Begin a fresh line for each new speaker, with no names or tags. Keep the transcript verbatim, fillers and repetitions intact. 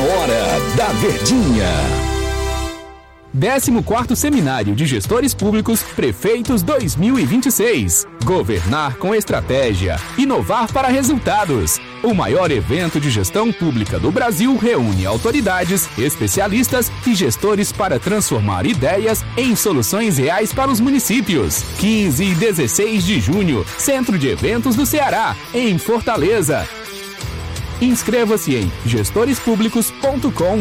Hora da Verdinha.
décimo quarto Seminário de Gestores Públicos Prefeitos dois mil e vinte e seis. Governar com estratégia. Inovar para resultados. O maior evento de gestão pública do Brasil reúne autoridades, especialistas e gestores para transformar ideias em soluções reais para os municípios. quinze e dezesseis de junho, Centro de Eventos do Ceará, em Fortaleza. Inscreva-se em gestores públicos ponto com